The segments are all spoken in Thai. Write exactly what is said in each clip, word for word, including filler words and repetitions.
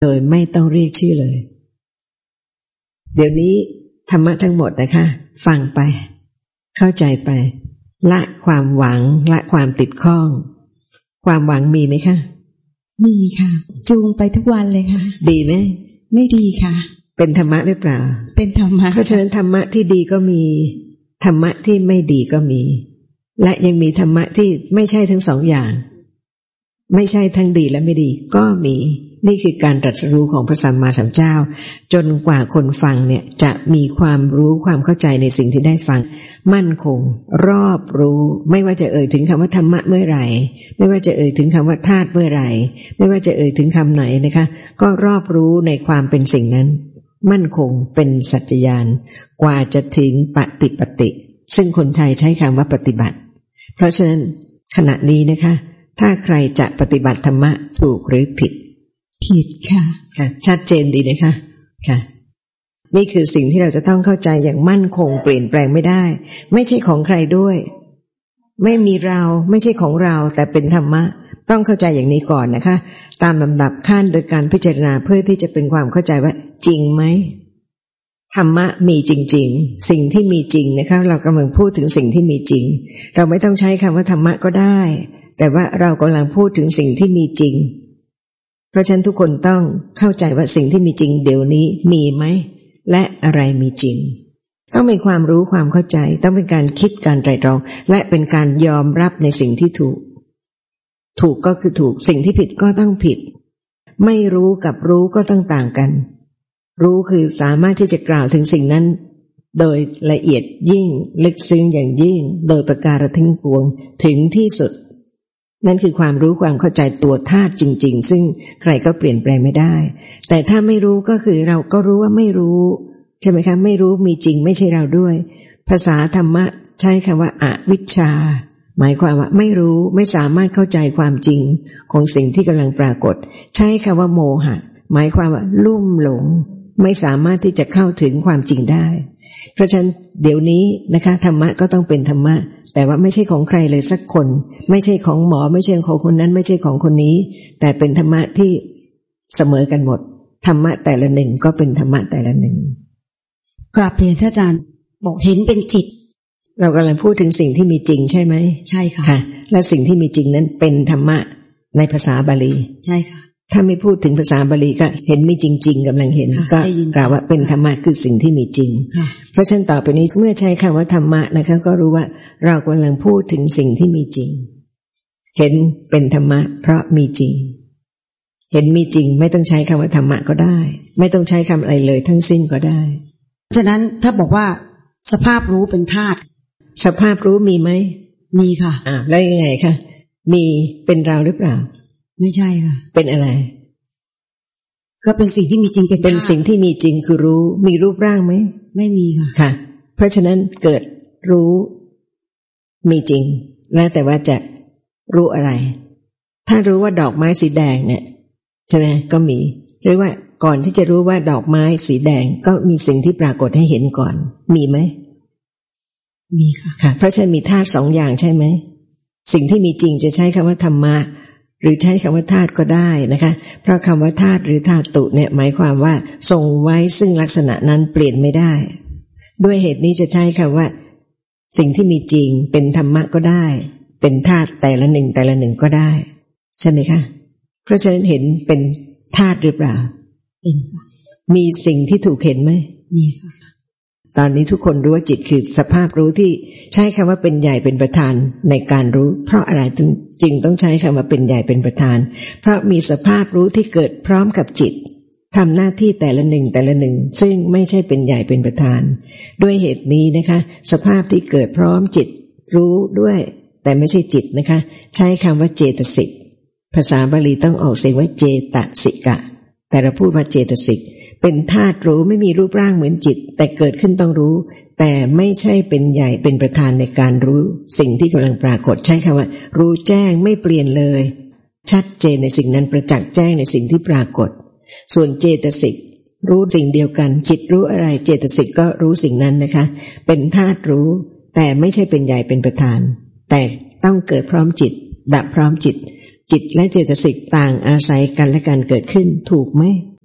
โดยไม่ต้องเรียกชื่อเลยเดี๋ยวนี้ธรรมะทั้งหมดนะคะฟังไปเข้าใจไปละความหวังละความติดข้องความหวังมีไหมคะมีค่ะจูงไปทุกวันเลยค่ะดีไหมไม่ดีค่ะเป็นธรรมะหรือเปล่าเป็นธรรมะเพราะฉะนั้นธรรมะที่ดีก็มีธรรมะที่ไม่ดีก็มีและยังมีธรรมะที่ไม่ใช่ทั้งสองอย่างไม่ใช่ทั้งดีและไม่ดีก็มีนี่คือการตรัสรู้ของพระสัมมาสัมพุทธเจ้าจนกว่าคนฟังเนี่ยจะมีความรู้ความเข้าใจในสิ่งที่ได้ฟังมั่นคงรอบรู้ไม่ว่าจะเอ่ยถึงคำว่าธรรมะเมื่อไหร่ไม่ว่าจะเอ่ยถึงคำว่าธาตุเมื่อไหร่ไม่ว่าจะเอ่ยถึงคำไหนนะคะก็รอบรู้ในความเป็นสิ่งนั้นมั่นคงเป็นสัจจญาณกว่าจะถึงปฏิปติซึ่งคนไทยใช้คำว่าปฏิบัติเพราะฉะนั้นขณะนี้นะคะถ้าใครจะปฏิบัติธรรมะถูกหรือผิดผิดค่ะค่ะชัดเจนดีนะคะค่ะนี่คือสิ่งที่เราจะต้องเข้าใจอย่างมั่นคงเปลี่ยนแปลงไม่ได้ไม่ใช่ของใครด้วยไม่มีเราไม่ใช่ของเราแต่เป็นธรรมะต้องเข้าใจอย่างนี้ก่อนนะคะตามลำดับขั้นโดยการพิจารณาเพื่อที่จะเป็นความเข้าใจว่าจริงไหมธรรมะมีจริงๆสิ่งที่มีจริงนะคะเรากำลังพูดถึงสิ่งที่มีจริงเราไม่ต้องใช้คำว่าธรรมะก็ได้แต่ว่าเรากำลังพูดถึงสิ่งที่มีจริงเพราะฉะนั้นทุกคนต้องเข้าใจว่าสิ่งที่มีจริงเดี๋ยวนี้มีไหมและอะไรมีจริงต้องมีความรู้ความเข้าใจต้องเป็นการคิดการไตร่ตรองและเป็นการยอมรับในสิ่งที่ถูกถูกก็คือถูกสิ่งที่ผิดก็ต้องผิดไม่รู้กับรู้ก็ต้องต่างกันรู้คือสามารถที่จะกล่าวถึงสิ่งนั้นโดยละเอียดยิ่งลึกซึ้งอย่างยิ่งโดยประการทั้งปวงถึงที่สุดนั่นคือความรู้ความเข้าใจตัวธาตุจริงๆซึ่งใครก็เปลี่ยนแปลงไม่ได้แต่ถ้าไม่รู้ก็คือเราก็รู้ว่าไม่รู้ใช่ไหมคะไม่รู้มีจริงไม่ใช่เราด้วยภาษาธรรมะใช้คำว่าอวิชชาหมายความว่าไม่รู้ไม่สามารถเข้าใจความจริงของสิ่งที่กำลังปรากฏใช้คำว่าโมหะหมายความว่าลุ่มหลงไม่สามารถที่จะเข้าถึงความจริงได้เพราะฉะนั้นเดี๋ยวนี้นะคะธรรมะก็ต้องเป็นธรรมะแต่ว่าไม่ใช่ของใครเลยสักคนไม่ใช่ของหมอไม่ใช่ของคนนั้นไม่ใช่ของคนนี้แต่เป็นธรรมะที่เสมอกันหมดธรรมะแต่ละหนึ่งก็เป็นธรรมะแต่ละหนึ่งกราบเรียนท่านอาจารย์บอกเห็นเป็นจิตเรากำลังพูดถึงสิ่งที่มีจริงใช่ไหมใช่ค่ะค่ะและสิ่งที่มีจริงนั้นเป็นธรรมะในภาษาบาลีใช่ค่ะถ้าไม่พูดถึงภาษาบาลีก็เห็นมีจริงๆกำลังเห็นก็กล่าวว่าเป็นธรรมะคือสิ่งที่มีจริงเพราะฉะนั้นต่อไปนี้เมื่อใช้คำว่าธรรมะนะคะก็รู้ว่าเรากำลังพูดถึงสิ่งที่มีจริงเห็นเป็นธรรมะเพราะมีจริงเห็นมีจริงไม่ต้องใช้คำว่าธรรมะก็ได้ไม่ต้องใช้คำอะไรเลยทั้งสิ้นก็ได้ฉะนั้นถ้าบอกว่าสภาพรู้เป็นธาตุสภาพรู้มีไหมมีค่ะอ่าแล้วยังไงคะมีเป็นเราหรือเปล่าไม่ใช่ค่ะเป็นอะไรก็เป็นสิ่งที่มีจริงเป็นเป็นสิ่งที่มีจริงคือรู้มีรูปร่างไหมไม่มีค่ะค่ะเพราะฉะนั้นเกิดรู้มีจริงแล้วแต่ว่าจะรู้อะไรถ้ารู้ว่าดอกไม้สีแดงเนี่ยใช่ไหมก็มีหรือว่าก่อนที่จะรู้ว่าดอกไม้สีแดงก็มีสิ่งที่ปรากฏให้เห็นก่อนมีไหมมีค่ะค่ะเพราะฉะนั้นมีธาตุสองอย่างใช่ไหมสิ่งที่มีจริงจะใช้คำว่าธรรมะหรือใช้คำว่าธาตุก็ได้นะคะเพราะคำว่าธาตุหรือธาตุเนี่ยหมายความว่าทรงไว้ซึ่งลักษณะนั้นเปลี่ยนไม่ได้ด้วยเหตุนี้จะใช้คำว่าสิ่งที่มีจริงเป็นธรรมะก็ได้เป็นธาตุแต่ละหนึ่งแต่ละหนึ่งก็ได้ใช่ไหมคะเพราะฉะนั้นเห็นเป็นธาตุหรือเปล่าเป็นค่ะมีสิ่งที่ถูกเห็นไหมมีค่ะตอนนี้ทุกคนรู้ว่าจิตคือสภาพรู้ที่ใช้คำว่าเป็นใหญ่เป็นประธานในการรู้เพราะอะไรจึงต้องใช้คำว่าเป็นใหญ่เป็นประธานเพราะมีสภาพรู้ที่เกิดพร้อมกับจิตทำหน้าที่แต่ละหนึ่งแต่ละหนึ่งซึ่งไม่ใช่เป็นใหญ่เป็นประธานด้วยเหตุนี้นะคะสภาพที่เกิดพร้อมจิตรู้ด้วยแต่ไม่ใช่จิตนะคะใช้คำว่าเจตสิกภาษาบาลีต้องออกเสียงว่าเจตสิกะแต่เราพูดว่าเจตสิกเป็นธาตุรู้ไม่มีรูปร่างเหมือนจิตแต่เกิดขึ้นต้องรู้แต่ไม่ใช่เป็นใหญ่เป็นประธานในการรู้สิ่งที่กำลังปรากฏใช้คำว่ารู้แจ้งไม่เปลี่ยนเลยชัดเจนในสิ่งนั้นประจักษ์แจ้งในสิ่งที่ปรากฏส่วนเจตสิกรู้สิ่งเดียวกันจิตรู้อะไรเจตสิกก็รู้สิ่งนั้นนะคะเป็นธาตุรู้แต่ไม่ใช่เป็นใหญ่เป็นประธานแต่ต้องเกิดพร้อมจิตดับพร้อมจิตจิตและเจตสิกต่างอาศัยกันและกันเกิดขึ้นถูกไหม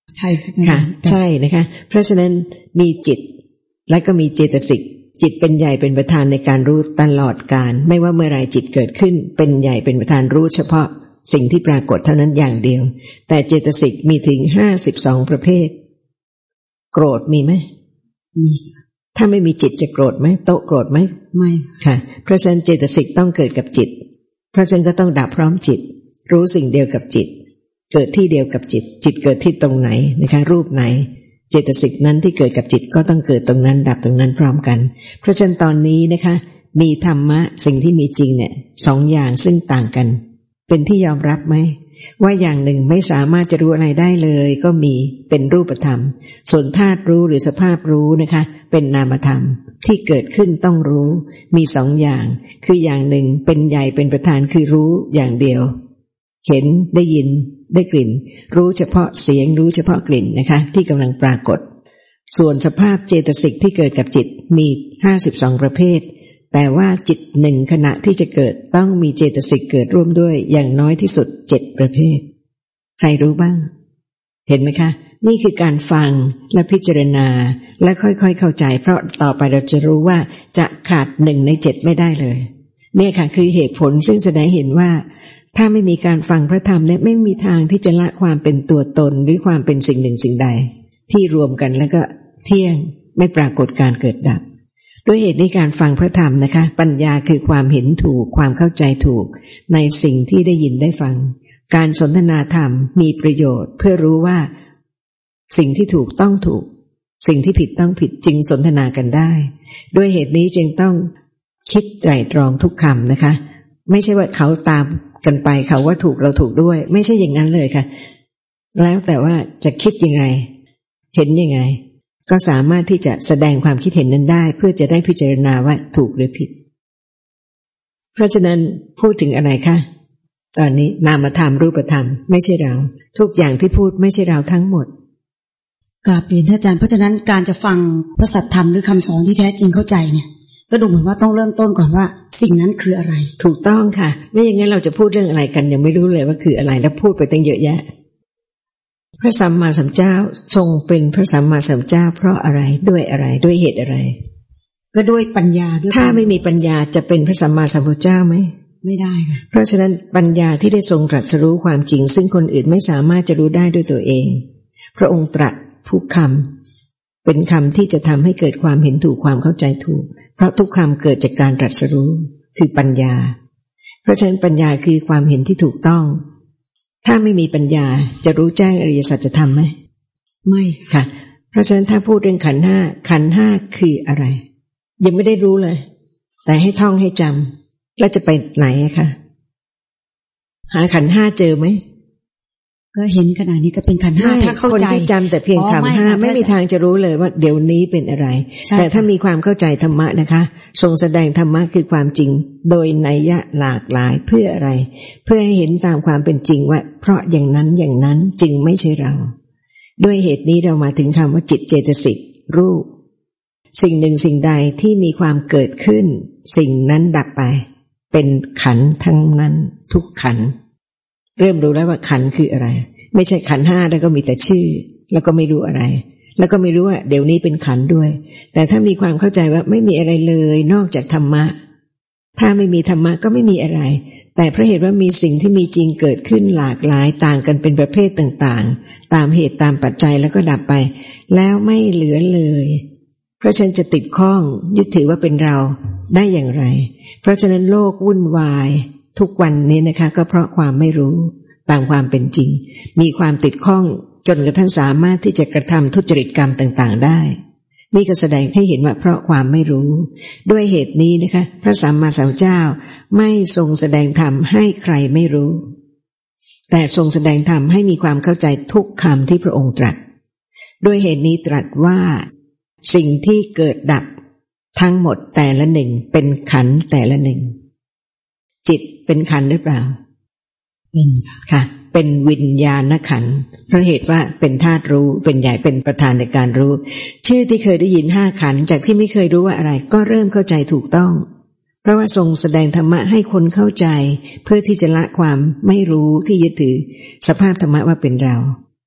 ใช่ค่ะใช่นะคะเพราะฉะนั้นมีจิตและก็มีเจตสิกจิตเป็นใหญ่เป็นประธานในการรู้ตลอดกาลไม่ว่าเมื่อไรจิตเกิดขึ้นเป็นใหญ่เป็นประธานรู้เฉพาะสิ่งที่ปรากฏเท่านั้นอย่างเดียวแต่เจตสิกมีถึงห้าสิบสองประเภทโกรธมีไหมมีถ้าไม่มีจิตจะโกรธไหมโต๊ะโกรธไหมไม่ค่ะเพราะฉะนั้นเจตสิกต้องเกิดกับจิตเพราะฉะนั้นก็ต้องดับพร้อมจิตรู้สิ่งเดียวกับจิตเกิดที่เดียวกับจิตจิตเกิดที่ตรงไหนนะคะรูปไหนเจตสิกนั้นที่เกิดกับจิตก็ต้องเกิดตรงนั้นดับตรงนั้นพร้อมกันเพราะฉะนั้นตอนนี้นะคะมีธรรมะสิ่งที่มีจริงเนี่ยสองอย่างซึ่งต่างกันเป็นที่ยอมรับไหมว่าอย่างหนึ่งไม่สามารถจะรู้อะไรได้เลยก็มีเป็นรูปธรรมส่วนธาตุรู้หรือสภาพรู้นะคะเป็นนามธรรมที่เกิดขึ้นต้องรู้มีสองอย่างคืออย่างหนึ่งเป็นใหญ่เป็นประธานคือรู้อย่างเดียวเห็นได้ยินได้กลิ่นรู้เฉพาะเสียงรู้เฉพาะกลิ่นนะคะที่กำลังปรากฏส่วนสภาพเจตสิกที่เกิดกับจิตมีห้าสิบสองประเภทแต่ว่าจิตหนึ่งขณะที่จะเกิดต้องมีเจตสิกเกิดร่วมด้วยอย่างน้อยที่สุดเจ็ดประเภทใครรู้บ้างเห็นไหมคะนี่คือการฟังและพิจารณาและค่อยๆเข้าใจเพราะต่อไปเราจะรู้ว่าจะขาดหนึ่งในเจ็ดไม่ได้เลยนี่ค่ะคือเหตุผลซึ่งแสดงเห็นว่าถ้าไม่มีการฟังพระธรรมเนี่ยไม่มีทางที่จะละความเป็นตัวตนหรือความเป็นสิ่งหนึ่งสิ่งใดที่รวมกันแล้วก็เที่ยงไม่ปรากฏการเกิดดับด้วยเหตุในการฟังพระธรรมนะคะปัญญาคือความเห็นถูกความเข้าใจถูกในสิ่งที่ได้ยินได้ฟังการสนทนาธรรมมีประโยชน์เพื่อรู้ว่าสิ่งที่ถูกต้องถูกสิ่งที่ผิดต้องผิดจึงสนทนากันได้ด้วยเหตุนี้จึงต้องคิดไตร่ตรองทุกคำนะคะไม่ใช่ว่าเขาตามกันไปเขาว่าถูกเราถูกด้วยไม่ใช่อย่างนั้นเลยค่ะแล้วแต่ว่าจะคิดยังไงเห็นยังไงก็สามารถที่จะแสดงความคิดเห็นนั้นได้เพื่อจะได้พิจารณาว่าถูกหรือผิดเพราะฉะนั้นพูดถึงอะไรคะตอนนี้นามธรรมรูปธรรมไม่ใช่เราทุกอย่างที่พูดไม่ใช่เราทั้งหมดกราบเรียนท่านอาจารย์เพราะฉะนั้นการจะฟังพระสัทธรรมหรือคำสอนที่แท้จริงเข้าใจเนี่ยก็ดูเหมือนว่าต้องเริ่มต้นก่อนว่าสิ่งนั้นคืออะไรถูกต้องค่ะไม่อย่างนั้นเราจะพูดเรื่องอะไรกันยังไม่รู้เลยว่าคืออะไรแล้วพูดไปตั้งเยอะแยะพระสัมมาสัมพุทธเจ้าทรงเป็นพระสัมมาสัมพุทธเจ้าเพราะอะไรด้วยอะไรด้วยเหตุอะไรก็ด้วยปัญญาด้วยถ้าไม่มีปัญญาจะเป็นพระสัมมาสัมพุทธเจ้าไหมไม่ได้ค่ะเพราะฉะนั้นปัญญาที่ได้ทรงตรัสรู้ความจริงซึ่งคนอื่นไม่สามารถจะรู้ได้ด้วยตัวเองพระองค์ตรัสทุกคำเป็นคำที่จะทำให้เกิดความเห็นถูกความเข้าใจถูกเพราะทุกคำเกิดจากการตรัสรู้คือปัญญาเพราะฉะนั้นปัญญาคือความเห็นที่ถูกต้องถ้าไม่มีปัญญาจะรู้แจ้งอริยสัจธรรมไหมไม่ค่ะเพราะฉะนั้นถ้าพูดเรื่องขันธ์ห้าขันธ์ห้าคืออะไรยังไม่ได้รู้เลยแต่ให้ท่องให้จำแล้วจะไปไหนอะคะหาขันธ์ห้าเจอไหมก็เห็นขนาดนี้ก็เป็นขันธ์ห้าถ้าเข้าใจคนที่จำแต่เพียงขันธ์ห้าไม่มีทางจะรู้เลยว่าเดี๋ยวนี้เป็นอะไรแต่ถ้ามีความเข้าใจธรรมะนะคะทรงแสดงธรรมะคือความจริงโดยนัยยะหลากหลายเพื่ออะไรเพื่อให้เห็นตามความเป็นจริงว่าเพราะอย่างนั้นอย่างนั้นจึงไม่ใช่เราด้วยเหตุนี้เรามาถึงคำว่าจิตเจตสิกรูปสิ่งหนึ่งสิ่งใดที่มีความเกิดขึ้นสิ่งนั้นดับไปเป็นขันธ์ทั้งนั้นทุกขันธ์เริ่มรู้แล้วว่าขันธ์คืออะไรไม่ใช่ขันธ์ห้าแล้วก็มีแต่ชื่อแล้วก็ไม่รู้อะไรแล้วก็ไม่รู้ว่าเดี๋ยวนี้เป็นขันธ์ด้วยแต่ถ้ามีความเข้าใจว่าไม่มีอะไรเลยนอกจากธรรมะถ้าไม่มีธรรมะก็ไม่มีอะไรแต่เพราะเหตุว่ามีสิ่งที่มีจริงเกิดขึ้นหลากหลายต่างกันเป็นประเภทต่างๆตามเหตุตามปัจจัยแล้วก็ดับไปแล้วไม่เหลือเลยเพราะฉะนั้นจะติดข้องยึดถือว่าเป็นเราได้อย่างไรเพราะฉะนั้นโลกวุ่นวายทุกวันนี้นะคะก็เพราะความไม่รู้ตามความเป็นจริงมีความติดข้องจนกระทั่งสามารถที่จะกระทำทุจริตกรรมต่างๆได้นี่ก็แสดงให้เห็นว่าเพราะความไม่รู้ด้วยเหตุนี้นะคะพระสัมมาสัมพุทธเจ้าไม่ทรงแสดงธรรมให้ใครไม่รู้แต่ทรงแสดงธรรมให้มีความเข้าใจทุกคำที่พระองค์ตรัสด้วยเหตุนี้ตรัสว่าสิ่งที่เกิดดับทั้งหมดแต่ละหนึ่งเป็นขันธ์แต่ละหนึ่งจิตเป็นขันธ์หรือเปล่าเป็นค่ะเป็นวิญญาณขันธ์เพราะเหตุว่าเป็นธาตุรู้เป็นใหญ่เป็นประธานในการรู้ชื่อที่เคยได้ยินห้าขันธ์จากที่ไม่เคยรู้ว่าอะไรก็เริ่มเข้าใจถูกต้องเพราะว่าทรงแสดงธรรมะให้คนเข้าใจเพื่อที่จะละความไม่รู้ที่ยึดถือสภาพธรรมะว่าเป็นเรา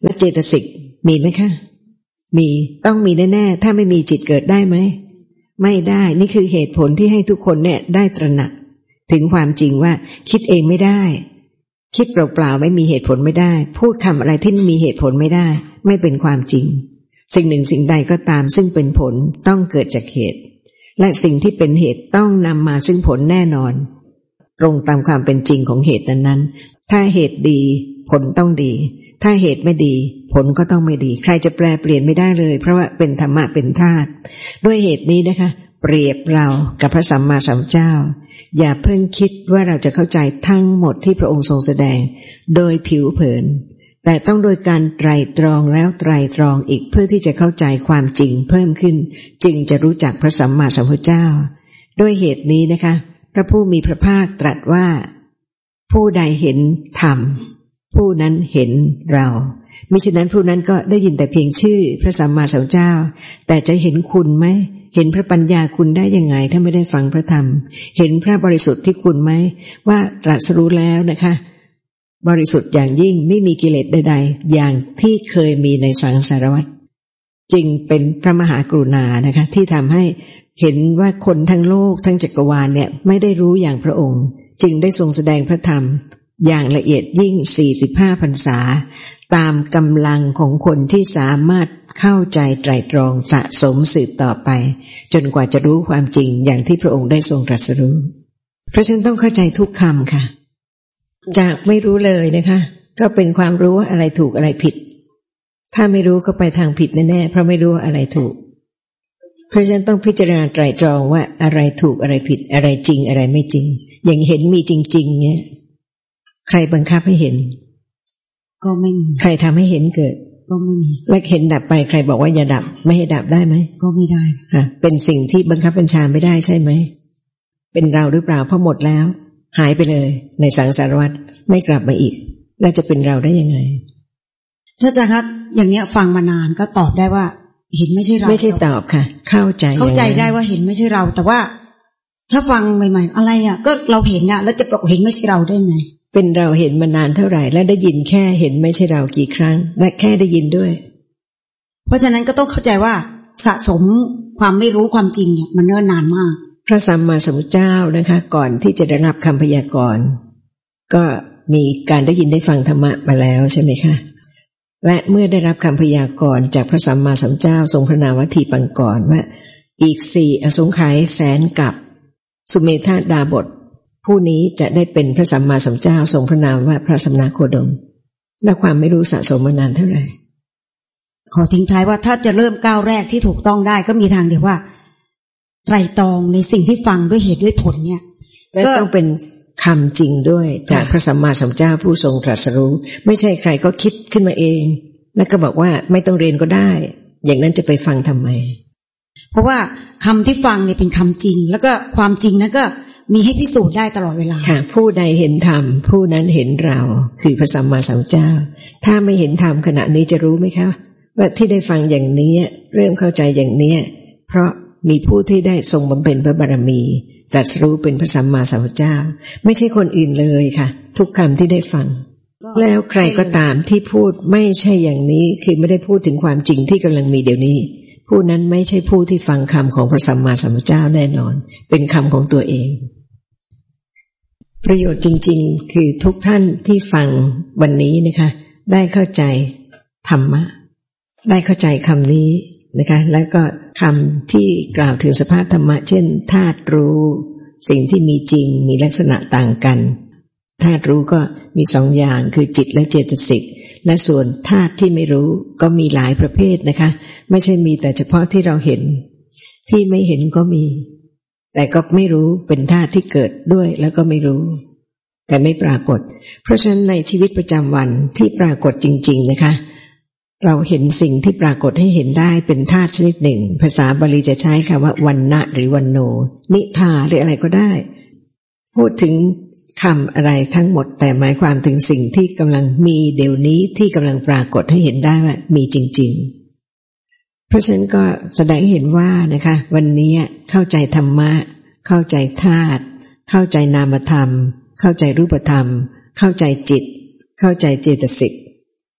และเจตสิกมีไหมคะมีต้องมีแน่ๆถ้าไม่มีจิตเกิดได้ไหมไม่ได้นี่คือเหตุผลที่ให้ทุกคนเนี่ยได้ตระหนักถึงความจริงว่าคิดเองไม่ได้คิดเปล่าๆไม่มีเหตุผลไม่ได้พูดคำอะไรที่ไม่มีเหตุผลไม่ได้ไม่เป็นความจริงสิ่งหนึ่งสิ่งใดก็ตามซึ่งเป็นผลต้องเกิดจากเหตุและสิ่งที่เป็นเหตุต้องนำมาซึ่งผลแน่นอนตรงตามความเป็นจริงของเหตุนั้นๆถ้าเหตุดีผลต้องดีถ้าเหตุไม่ดีผลก็ต้องไม่ดีใครจะแปลเปลี่ยนไม่ได้เลยเพราะว่าเป็นธรรมะเป็นธาตุด้วยเหตุนี้นะคะเปรียบเรากับพระสัมมาสัมพุทธเจ้าอย่าเพิ่งคิดว่าเราจะเข้าใจทั้งหมดที่พระองค์ทรงแสดงโดยผิวเผินแต่ต้องโดยการไตร่ตรองแล้วไตร่ตรองอีกเพื่อที่จะเข้าใจความจริงเพิ่มขึ้นจึงจะรู้จักพระสัมมาสัมพุทธเจ้าด้วยเหตุนี้นะคะพระผู้มีพระภาคตรัสว่าผู้ใดเห็นธรรมผู้นั้นเห็นเรามิฉะนั้นผู้นั้นก็ได้ยินแต่เพียงชื่อพระสัมมาสัมพุทธเจ้าแต่จะเห็นคุณไหมเห็นพระปัญญาคุณได้ยังไงถ้าไม่ได้ฟังพระธรรมเห็นพระบริสุทธิ์ที่คุณไหมว่าตรัสรู้แล้วนะคะบริสุทธิ์อย่างยิ่งไม่มีกิเลสใดๆอย่างที่เคยมีในสังสารวัฏจึงเป็นพระมหากรุณานะคะที่ทำให้เห็นว่าคนทั้งโลกทั้งจักรวาลเนี่ยไม่ได้รู้อย่างพระองค์จึงได้ทรงแสดงพระธรรมอย่างละเอียดยิ่งสี่สิบห้าพรรษาตามกำลังของคนที่สามารถเข้าใจไตร่ตรองสะสมสืบต่อไปจนกว่าจะรู้ความจริงอย่างที่พระองค์ได้ทรงตรัสรู้เพราะฉะนั้นต้องเข้าใจทุกคำค่ะจากไม่รู้เลยนะคะก็เป็นความรู้ว่าอะไรถูกอะไรผิดถ้าไม่รู้ก็ไปทางผิดแน่ๆเพราะไม่รู้ว่าอะไรถูกเพราะฉะนั้นต้องพิจารณาไตร่ตรองว่าอะไรถูกอะไรผิดอะไรจริงอะไรไม่จริงอย่างเห็นมีจริงๆเนี่ยใครบังคับให้เห็นก็ไม่มีใครทำให้เห็นเกิดก็ไม่มีและเห็นดับไปใครบอกว่าอย่าดับไม่ให้ดับได้ไหมก็ไม่ได้ค่ะเป็นสิ่งที่บังคับบัญชาไม่ได้ใช่ไหมเป็นเราหรือเปล่าเพราะหมดแล้วหายไปเลยในสังสารวัฏไม่กลับมาอีกแล้วจะเป็นเราได้ยังไงถ้าจะครับอย่างเนี้ยฟังมานานก็ตอบได้ว่าเห็นไม่ใช่เราไม่ใช่ตอบค่ะเข้าใจเข้าใจได้ว่าเห็นไม่ใช่เราแต่ว่าถ้าฟังใหม่ๆอะไรอ่ะก็เราเห็นอ่ะแล้วจะบอกเห็นไม่ใช่เราได้ไงเป็นเราเห็นมานานเท่าไหร่และได้ยินแค่เห็นไม่ใช่เรากี่ครั้งและแค่ได้ยินด้วยเพราะฉะนั้นก็ต้องเข้าใจว่าสะสมความไม่รู้ความจริงเนี่ยมันเนิ่นนานมากพระสัมมาสัมพุทธเจ้านะคะก่อนที่จะได้รับคำพยากรณ์ก็มีการได้ยินได้ฟังธรรมะมาแล้วใช่ไหมคะและเมื่อได้รับคำพยากรณ์จากพระสัมมาสัมพุทธเจ้าทรงพระนามว่าทีปังกรว่าอีกสี่อสงไขยแสนกับสุเมธาดาบทผู้นี้จะได้เป็นพระสัมมาสัมพุทธเจ้าทรงพระนามว่าพระสัมมาโคดมและความไม่รู้สะสมมานานเท่าไหร่ขอทิ้งท้ายว่าถ้าจะเริ่มก้าวแรกที่ถูกต้องได้ก็มีทางเดียวว่าไตร่ตรองในสิ่งที่ฟังด้วยเหตุด้วยผลเนี่ยก็ต้องเป็นคำจริงด้วยจากพระสัมมาสัมพุทธเจ้าผู้ทรงตรัสรู้ไม่ใช่ใครก็คิดขึ้นมาเองแล้วก็บอกว่าไม่ต้องเรียนก็ได้อย่างนั้นจะไปฟังทำไมเพราะว่าคำที่ฟังเนี่ยเป็นคำจริงแล้วก็ความจริงนั้นก็มีให้พิสูจน์ได้ตลอดเวลาค่ะผู้ใดเห็นธรรมผู้นั้นเห็นเราคือพระสัมมาสัมพุทธเจ้าถ้าไม่เห็นธรรมขณะนี้จะรู้ไหมคะว่าที่ได้ฟังอย่างนี้เริ่มเข้าใจอย่างนี้เพราะมีผู้ที่ได้ทรงบำเพ็ญพระบารมีตรัสรู้เป็นพระสัมมาสัมพุทธเจ้าไม่ใช่คนอื่นเลยค่ะทุกคำที่ได้ฟังแล้วใครก็ตามที่พูดไม่ใช่อย่างนี้คือไม่ได้พูดถึงความจริงที่กำลังมีเดี๋ยวนี้ผู้นั้นไม่ใช่ผู้ที่ฟังคำของพระสัมมาสัมพุทธเจ้าแน่นอนเป็นคำของตัวเองประโยชน์จริงๆคือทุกท่านที่ฟังวันนี้นะคะได้เข้าใจธรรมะได้เข้าใจคำนี้นะคะแล้วก็คำที่กล่าวถึงสภาพธรรมะเช่นธาตุรู้สิ่งที่มีจริงมีลักษณะต่างกันธาตุรู้ก็มีสองอย่างคือจิตและเจตสิกและส่วนธาตุที่ไม่รู้ก็มีหลายประเภทนะคะไม่ใช่มีแต่เฉพาะที่เราเห็นที่ไม่เห็นก็มีแต่ก็ไม่รู้เป็นธาตุที่เกิดด้วยแล้วก็ไม่รู้แต่ไม่ปรากฏเพราะฉะนั้นในชีวิตประจำวันที่ปรากฏจริงๆนะคะเราเห็นสิ่งที่ปรากฏให้เห็นได้เป็นธาตุชนิดหนึ่งภาษาบาลีจะใช้คำว่าวันนะหรือวันโนนิพพาหรืออะไรก็ได้พูดถึงคำอะไรทั้งหมดแต่หมายความถึงสิ่งที่กำลังมีเดี๋ยวนี้ที่กำลังปรากฏให้เห็นได้ว่ามีจริงๆเพราะฉะนั้นก็แสดงให้เห็นว่านะคะวันนี้เข้าใจธรรมะเข้าใจธาตุเข้าใจนามธรรมเข้าใจรูปธรรมเข้าใจจิตเข้าใจเจตสิก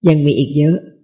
ยังมีอีกเยอะ